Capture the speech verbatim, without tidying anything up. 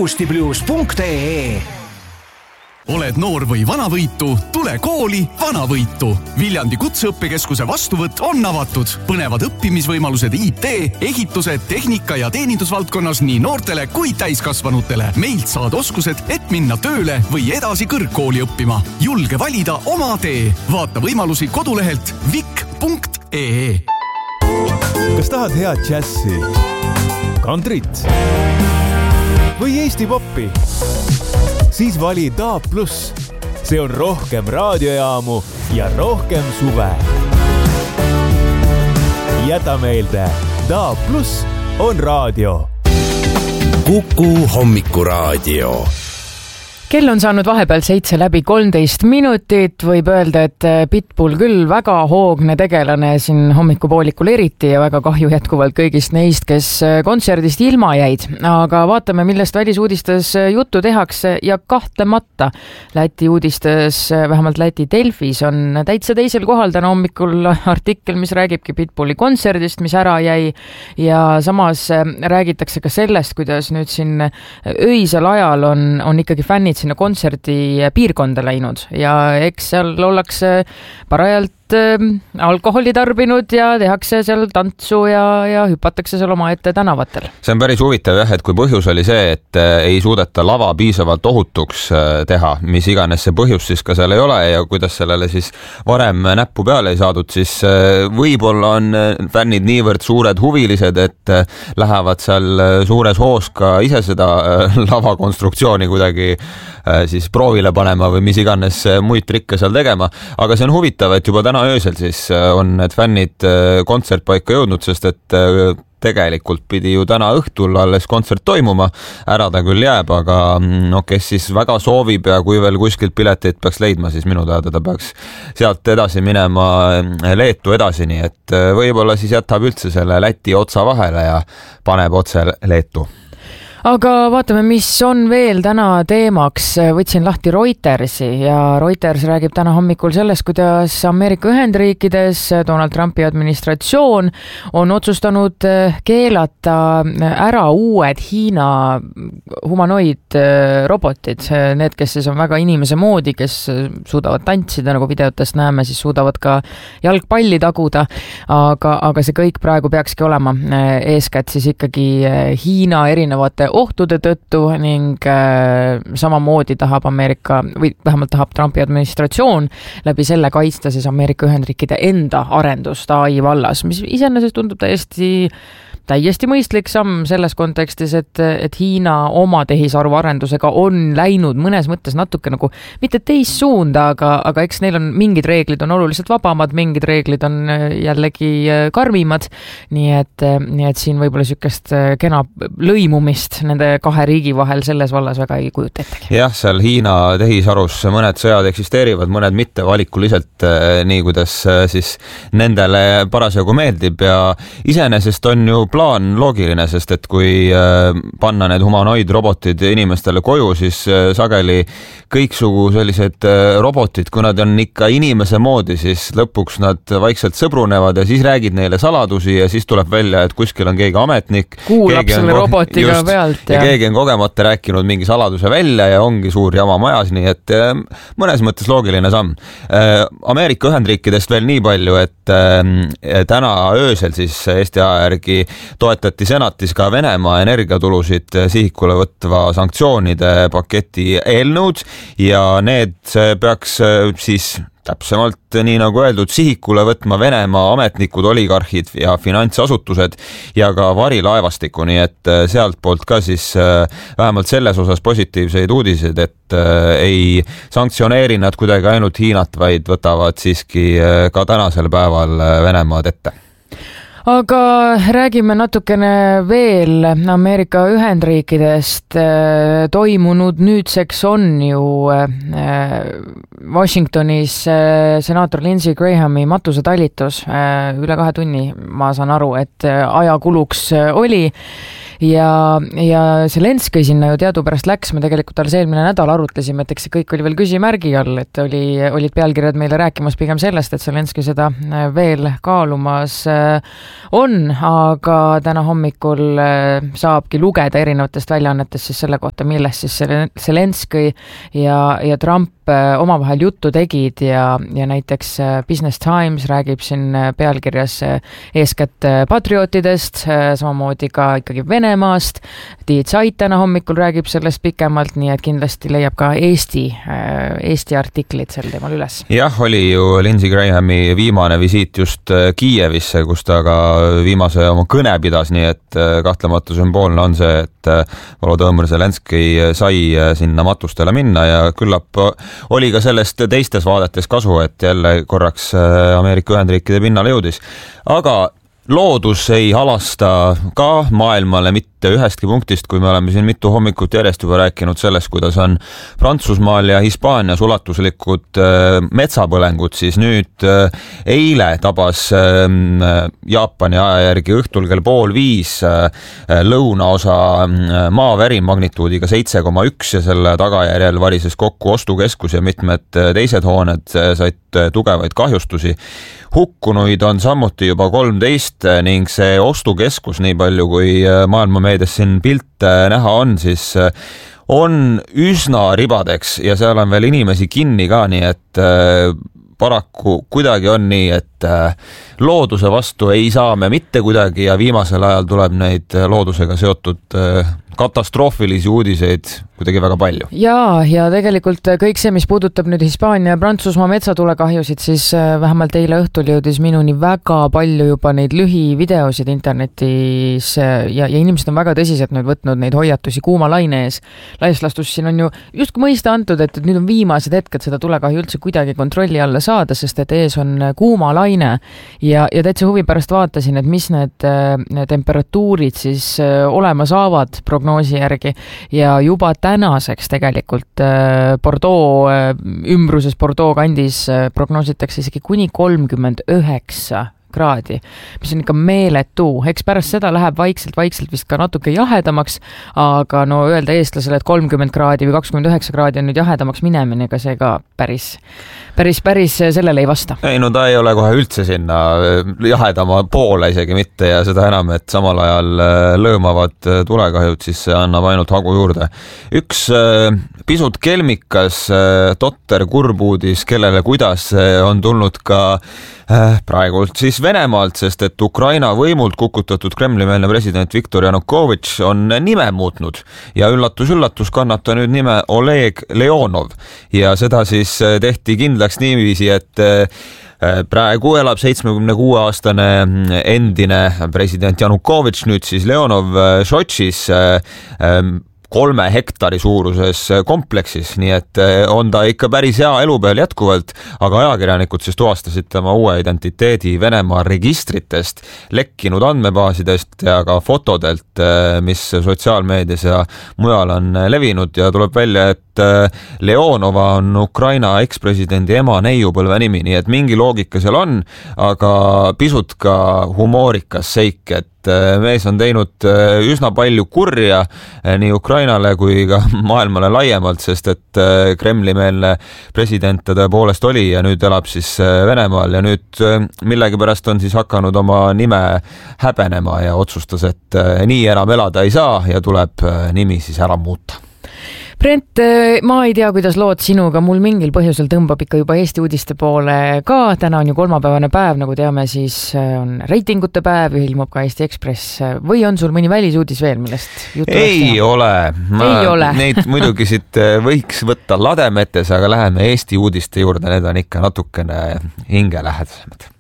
juustibluus punkt ee. Oled noor või vanavõitu, tule kooli Vanavõitu. Viljandi kutseõppekeskuse vastuvõtt on avatud. Põnevad õppimisvõimalused I T, ehitused, tehnika ja teenindusvaldkonnas nii noortele kui täiskasvanutele. Meilt saad oskused, et minna tööle või edasi kõrgkooli õppima. Julge valida oma tee. Vaata võimalusi kodulehelt vik punkt ee. Kas tahad head džässi, kantrit või Eesti poppi? Siis vali D A B plus. See on rohkem raadiojaamu ja rohkem suve. Jäta meelde, D A B plus on raadio. Kuku hommikuraadio. Kell on saanud vahepeal seitse läbi kolmteist minutit, võib öelda, et Pitbull küll väga hoogne tegelane siin hommikupoolikul eriti ja väga kahju jätkuvalt kõigist neist, kes kontserdist ilma jäid. Aga vaatame, millest välisuudistes juttu tehakse ja kahtlemata Läti uudistes, vähemalt Läti Delfis on täitsa teisel kohal täna hommikul artikkel, mis räägibki Pitbulli kontserdist, mis ära jäi ja samas räägitakse ka sellest, kuidas nüüd siin öisel ajal on, on ikkagi fännid sinna kontserdi piirkonda läinud ja eks seal ollakse parajalt alkoholi tarbinud ja tehakse seal tantsu ja, ja hüpatakse seal oma ette tänavatel. See on päris huvitav jah, et kui põhjus oli see, et ei suudeta lava piisavalt ohutuks teha, mis iganes see põhjus siis ka seal ei ole ja kuidas sellele siis varem näppu peale ei saadud, siis võib-olla on fännid niivõrd suured huvilised, et lähevad seal suures hoos ka ise seda lavakonstruktsiooni kuidagi siis proovile panema või mis iganes muid trikke seal tegema, aga see on huvitav, et juba täna öösel siis on need fännid kontsertpaika jõudnud, sest et tegelikult pidi ju täna õhtul alles kontsert toimuma, ära ta küll jääb, aga no kes siis väga soovib ja kui veel kuskilt pileteid peaks leidma, siis minu teada ta peaks sealt edasi minema Leetu edasi, nii et võib-olla siis jätab üldse selle Läti otsa vahele ja paneb otse Leetu. Aga vaatame, mis on veel täna teemaks. Võtsin lahti Reutersi ja Reuters räägib täna hommikul sellest, kuidas Ameerika Ühendriikides Donald Trumpi administratsioon on otsustanud keelata ära uued Hiina humanoid robotid. Need, kes siis on väga inimese moodi, kes suudavad tantsida, nagu videotest näeme, siis suudavad ka jalgpalli taguda, aga, aga see kõik praegu peakski olema eeskätt siis ikkagi Hiina erinevate ohtude tõttu ning äh, samamoodi tahab Ameerika või vähemalt tahab Trumpi administratsioon läbi selle kaitsta siis Ameerika Ühendriikide enda arendust A I vallas, mis iseenesest tundub täiesti täiesti mõistlik samm selles kontekstis, et, et Hiina oma tehisaru arendusega on läinud mõnes mõttes natuke nagu mitte teist suunda, aga, aga eks neil on mingid reeglid on oluliselt vabamad, mingid reeglid on jällegi karmimad, nii et, nii et siin võib-olla sükest kena lõimumist nende kahe riigi vahel selles vallas väga ei kujuta ettegi. Jah, seal Hiina tehisarus mõned sõjad eksisteerivad, mõned mitte valikuliselt, nii kuidas siis nendele parasjagu meeldib ja iseenesest on ju plaan loogiline, sest et kui panna need humanoidrobotid inimestele koju, siis sageli kõiksugu sellised robotid, kui nad on ikka inimese moodi, siis lõpuks nad vaikselt sõbrunevad ja siis räägid neile saladusi ja siis tuleb välja, et kuskil on keegi ametnik. Kuulab selle robotiga just, pealt. Ja. ja keegi on kogemata rääkinud mingi saladuse välja ja ongi suur jama majas, nii et mõnes mõttes loogiline samm. Ameerika Ühendriikidest veel nii palju, et täna öösel siis Eesti aja järgi toetati senatis ka Venemaa energiatulusid sihikule võtva sanktsioonide paketi eelnõud ja need peaks siis täpsemalt nii nagu öeldud sihikule võtma Venemaa ametnikud, oligarhid ja finantsasutused ja ka varilaevastiku, nii et sealt poolt ka siis vähemalt selles osas positiivseid uudiseid, et ei sanktsioneeri nad kuidagi ainult Hiinat, vaid võtavad siiski ka tänasel päeval Venemaad ette. Aga räägime natukene veel Ameerika Ühendriikidest. Toimunud nüüdseks on ju Washingtonis senaator Lindsey Grahami matusetalitus üle kahe tunni, ma saan aru, et ajakuluks oli. Ja, ja Zelenskõi sinna ju teadupärast läks, me tegelikult alles eelmine nädal arutlesime, et eks see kõik oli veel küsimärgi all, et oli, olid pealkirjad meile rääkimas pigem sellest, et Zelenskõi seda veel kaalumas on, aga täna hommikul saabki lugeda erinevatest väljaannetest siis selle kohta, millest siis Zelenskõi ja, ja Trump omavahel juttu tegid ja, ja näiteks Business Times räägib siin pealkirjas eeskätt patriootidest, samamoodi ka ikkagi Venemaast. Die Zeit täna hommikul räägib sellest pikemalt, nii et kindlasti leiab ka Eesti, Eesti artiklid sel teemal üles. Jah, oli ju Lindsey Grahami viimane visiit just Kiievisse, kus ta ka viimase oma kõne pidas, nii et kahtlemata sümboolne on see, et Volodõmõr Zelenskõi sai sinna matustele minna ja küllap oli ka sellest teistes vaadetes kasu, et jälle korraks Ameerika Ühendriikide pinnale jõudis. Aga loodus ei halasta ka maailmale mitte ühestki punktist, kui me oleme siin mitu hommikut järjest juba rääkinud sellest, kuidas on Prantsusmaal ja Hispaanias ulatuslikud metsapõlengud, siis nüüd eile tabas Jaapani aja järgi õhtul kell pool viis lõunaosa maavärin magnituudiga seitse koma üks ja selle tagajärjel varises kokku ostukeskus ja mitmed teised hooned said tugevaid kahjustusi. Hukkunuid on samuti juba kolmteist ning see ostukeskus, nii palju kui maailma meedias siin pilte näha on, siis on üsna ribadeks ja seal on veel inimesi kinni ka, nii et paraku kuidagi on nii, et looduse vastu ei saa me mitte kuidagi ja viimasel ajal tuleb neid loodusega seotud katastroofilisi uudiseid kuidagi väga palju. Ja, ja tegelikult kõik see, mis puudutab nüüd Hispaania ja Prantsusmaa metsatulekahjusid, siis vähemalt eile õhtul jõudis minuni väga palju juba neid lühivideosid internetis ja, ja inimesed on väga tõsiselt nüüd võtnud neid hoiatusi kuumalaine ees. Laiaslastus siin on ju just mõista antud, et nüüd on viimased hetked seda tulekahju üldse kuidagi kontrolli alla saada, sest et ees on kuumalaine ja, ja täitsa huvi pärast vaatasin, et mis need, need temperatuurid siis olema saavad prognoosi järgi ja juba tänaseks tegelikult Bordeaux, ümbruses Bordeaux kandis prognoositakse isegi kuni kolmkümmend üheksa kraadi, mis on ikka meeletu. Eks pärast seda läheb vaikselt-vaikselt vist ka natuke jahedamaks, aga no öelda eestlasele, et kolmkümmend kraadi või kakskümmend üheksa kraadi on nüüd jahedamaks minemine, ega see ka päris, päris, päris sellele ei vasta. Ei, no ta ei ole kohe üldse sinna jahedama poole isegi mitte ja seda enam, et samal ajal lõõmavad tulekahjud, siis see annab ainult hagu juurde. Üks pisut kelmikas totter kurbuudis, kellele kuidas on tulnud ka praegult siis Venemaalt, sest et Ukraina võimult kukutatud Kremli-meelne president Viktor Janukovitš on nime muutnud ja üllatus-üllatus kannab ta nüüd nime Oleg Leonov ja seda siis tehti kindlaks niiviisi, et praegu elab seitsmekümne kuue aastane endine president Janukovitš, nüüd siis Leonov Sotšis kolme hektari suuruses kompleksis, nii et on ta ikka päris hea elu peal jätkuvalt, aga ajakirjanikud siis tuvastasid tema uue identiteedi Venemaa registritest, lekkinud andmebaasidest ja ka fotodelt, mis sotsiaalmeedias ja mujal on levinud ja tuleb välja, et Leonova on Ukraina ekspresidendi ema neiupõlve nimi, nii et mingi loogika seal on, aga pisut ka humoorikas seik, et mees on teinud üsna palju kurja nii Ukrainale kui ka maailmale laiemalt, sest et Kremli-meelne president ta tõepoolest oli ja nüüd elab siis Venemaal ja nüüd millegipärast on siis hakanud oma nime häbenema ja otsustas, et nii enam elada ei saa ja tuleb nimi siis ära muuta. Brent, ma ei tea, kuidas lood sinuga, mul mingil põhjusel tõmbab ikka juba Eesti uudiste poole ka. Täna on ju kolmapäevane päev, nagu teame, siis on reitingute päev, ilmub ka Eesti Ekspress. Või on sul mõni välisuudis veel, millest juttu ei ole. Ma ei ole. Neid muidugi siit võiks võtta lademetes, aga läheme Eesti uudiste juurde, need on ikka natukene hingelähedasemad.